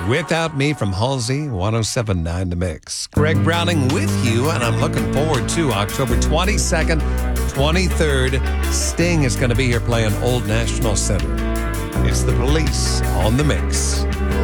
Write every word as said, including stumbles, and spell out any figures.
Without Me from Halsey, one oh seven point nine The Mix. Greg Browning with you, and I'm looking forward to October twenty-second, twenty-third. Sting is going to be here playing Old National Center. It's The Police on The Mix.